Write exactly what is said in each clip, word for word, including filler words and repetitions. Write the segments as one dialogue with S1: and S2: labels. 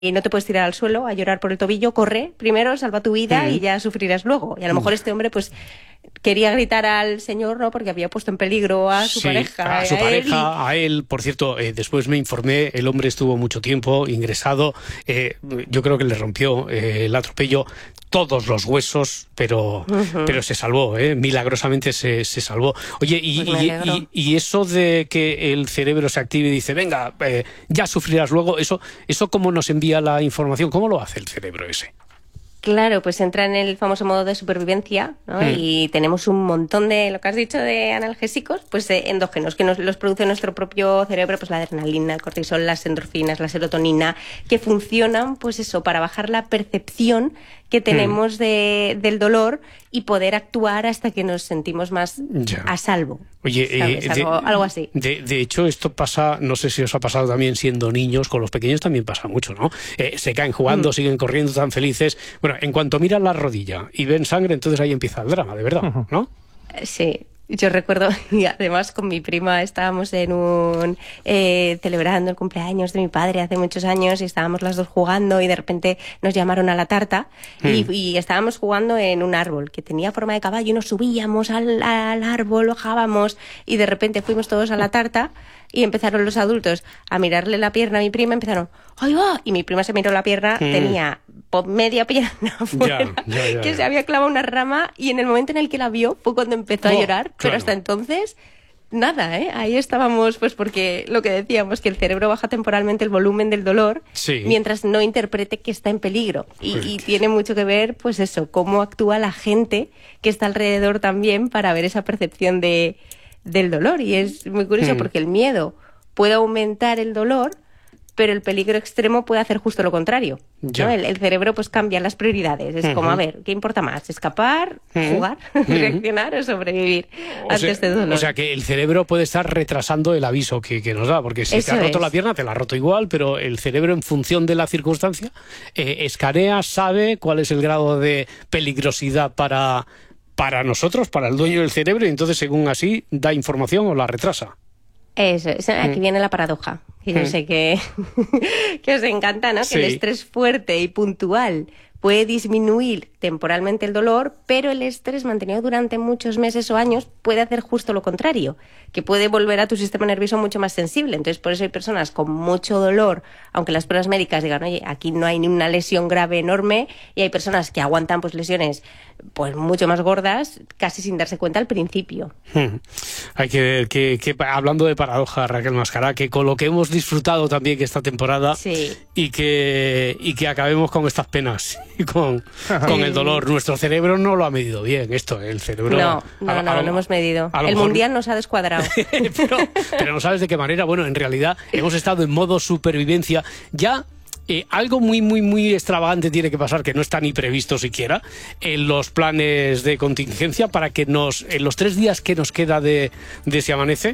S1: y no te puedes tirar al suelo a llorar por el tobillo, corre primero, salva tu vida
S2: Mm.
S1: y ya sufrirás luego. Y a lo mejor este hombre pues quería gritar al señor, ¿no? Porque había puesto en peligro a su
S2: sí,
S1: pareja.
S2: a su
S1: a
S2: pareja,
S1: él
S2: a él. Por cierto, eh, después me informé, el hombre estuvo mucho tiempo ingresado. Eh, yo creo que le rompió eh, el atropello todos los huesos, pero
S1: Uh-huh.
S2: pero se salvó, ¿eh? Milagrosamente se, se salvó. Oye, y,
S1: Pues me
S2: y,
S1: alegro.
S2: y, y eso de que el cerebro se active y dice, venga, eh, ya sufrirás luego, eso, eso ¿cómo nos envía la información? ¿Cómo lo hace el cerebro ese?
S1: Claro, pues entra en el famoso modo de supervivencia, ¿no?
S2: Mm.
S1: Y tenemos un montón de, lo que has dicho, de analgésicos, pues eh, endógenos, que nos los produce nuestro propio cerebro, pues la adrenalina, el cortisol, las endorfinas, la serotonina, que funcionan, pues eso, para bajar la percepción que tenemos de, del dolor y poder actuar hasta que nos sentimos más
S2: Ya.
S1: a salvo.
S2: Oye,
S1: ¿sabes?
S2: eh,
S1: algo,
S2: de,
S1: algo así.
S2: De, de hecho, esto pasa, no sé si os ha pasado también siendo niños, con los pequeños también pasa mucho, ¿no? Eh, se caen jugando,
S1: Mm.
S2: siguen corriendo tan felices. Bueno, en cuanto miran la rodilla y ven sangre, entonces ahí empieza el drama, de verdad, ¿no?
S1: Sí, yo recuerdo, y además con mi prima estábamos en un eh, celebrando el cumpleaños de mi padre hace muchos años y estábamos las dos jugando y de repente nos llamaron a la tarta y,
S2: Mm.
S1: y estábamos jugando en un árbol que tenía forma de caballo y nos subíamos al, al árbol, bajábamos y de repente fuimos todos a la tarta y empezaron los adultos a mirarle la pierna a mi prima, empezaron, ¡ay va! Y mi prima se miró la pierna,
S2: Mm.
S1: tenía po- media pierna fuera,
S2: ya, ya,
S1: que
S2: ya.
S1: se había clavado una rama y en el momento en el que la vio fue cuando empezó a
S2: Oh,
S1: llorar, pero
S2: claro.
S1: hasta entonces nada, ¿eh? Ahí estábamos, pues porque lo que decíamos, que el cerebro baja temporalmente el volumen del dolor
S2: Sí.
S1: mientras no interprete que está en peligro. Y, y
S2: Hostia.
S1: tiene mucho que ver, pues eso, cómo actúa la gente que está alrededor también para ver esa percepción de, del dolor. Y es muy curioso
S2: Mm.
S1: porque el miedo puede aumentar el dolor, pero el peligro extremo puede hacer justo lo contrario, ¿no?
S2: Ya.
S1: El, el cerebro pues cambia las prioridades. Es como,
S2: Ujú.
S1: a ver, ¿qué importa más? ¿Escapar,
S2: Ujú.
S1: jugar,
S2: Ujú.
S1: reaccionar o sobrevivir
S2: O
S1: ante
S2: sea,
S1: este dolor?
S2: o sea, que el cerebro puede estar retrasando el aviso que, que nos da, porque si te
S1: Eso
S2: has roto
S1: es.
S2: la pierna, te la ha roto igual, pero el cerebro, en función de la circunstancia, eh, escanea, sabe cuál es el grado de peligrosidad para, para nosotros, para el dueño del cerebro, y entonces, según así, da información o la retrasa.
S1: Eso, es, aquí
S2: Mm.
S1: viene la paradoja, que yo
S2: Mm.
S1: sé que, que os encanta, ¿no?
S2: Sí.
S1: Que el estrés fuerte y puntual puede disminuir temporalmente el dolor, pero el estrés mantenido durante muchos meses o años puede hacer justo lo contrario, que puede volver a tu sistema nervioso mucho más sensible. Entonces, por eso hay personas con mucho dolor, aunque las pruebas médicas digan, oye, aquí no hay ni una lesión grave enorme, y hay personas que aguantan pues lesiones pues mucho más gordas, casi sin darse cuenta al principio.
S2: Hmm. Hay que ver que, que, hablando de paradoja, Raquel Mascará, que con lo que hemos disfrutado también que esta temporada
S1: Sí.
S2: y que y que acabemos con estas penas y con, con el dolor. Nuestro cerebro no lo ha medido bien esto, el cerebro.
S1: No, no,
S2: a-
S1: no,
S2: a-
S1: no, no hemos medido.
S2: a lo
S1: El
S2: mejor-
S1: mundial nos ha descuadrado.
S2: pero, pero no sabes de qué manera. Bueno, en realidad hemos estado en modo supervivencia. Ya eh, algo muy, muy, muy extravagante tiene que pasar, que no está ni previsto siquiera en los planes de contingencia, para que nos, en los tres días que nos queda de, de Si Amanece,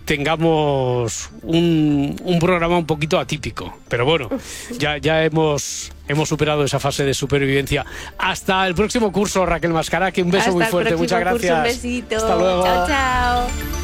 S2: tengamos un, un programa un poquito atípico. Pero bueno, ya, ya hemos, hemos superado esa fase de supervivencia. Hasta el próximo curso, Raquel Mascará, que un beso
S1: Hasta
S2: muy
S1: el
S2: fuerte.
S1: próximo
S2: Muchas
S1: curso,
S2: gracias.
S1: un besito.
S2: Hasta luego.
S1: Chao, chao.